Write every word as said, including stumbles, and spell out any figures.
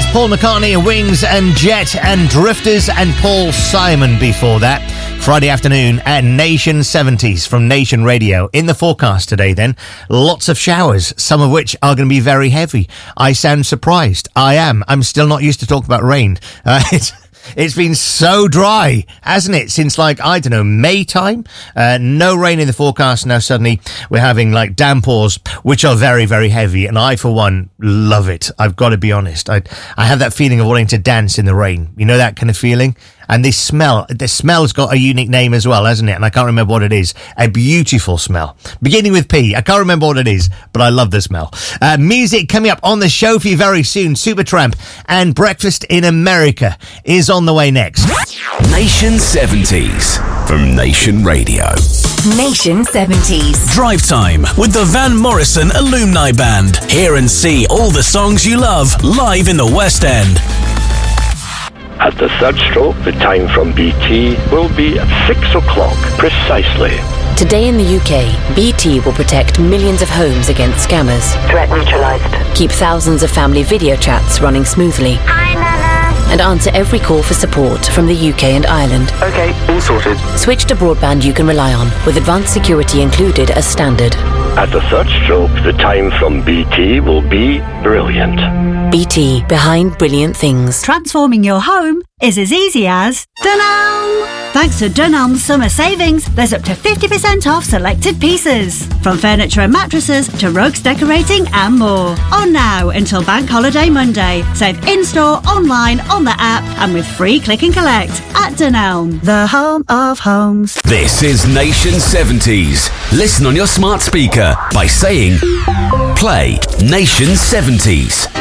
Paul McCartney and Wings and Jet and Drifters and Paul Simon before that. Friday afternoon at Nation seventies from Nation Radio. In the forecast today then, lots of showers, some of which are going to be very heavy. I sound surprised. I am. I'm still not used to talk about rain. Uh, it's... It's been so dry, hasn't it, since, like, I don't know, May time? Uh, no rain in the forecast. Now suddenly we're having, like, downpours, which are very, very heavy. And I, for one, love it. I've got to be honest. I I have that feeling of wanting to dance in the rain. You know that kind of feeling? And this smell, the smell's got a unique name as well, hasn't it? And I can't remember what it is. A beautiful smell. Beginning with P. I can't remember what it is, but I love the smell. Uh, music coming up on the show for you very soon. Supertramp and Breakfast in America is on the way next. Nation seventies from Nation Radio. Nation seventies. Drive Time with the Van Morrison Alumni Band. Hear and see all the songs you love live in the West End. At the third stroke, the time from B T will be at six o'clock precisely. Today in the U K, B T will protect millions of homes against scammers. Threat neutralized. Keep thousands of family video chats running smoothly. Hi, Nana. And answer every call for support from the U K and Ireland. Okay, all sorted. Switch to broadband you can rely on, with advanced security included as standard. At the third stroke, the time from B T will be brilliant. B T, behind brilliant things. Transforming your home is as easy as Dunelm. Thanks to Dunelm's summer savings, there's up to fifty percent off selected pieces. From furniture and mattresses to rugs, decorating and more. On now until Bank Holiday Monday. Save in-store, online, on the app and with free click and collect at Dunelm, the home of homes. This is Nation seventies. Listen on your smart speaker by saying, play Nation seventies.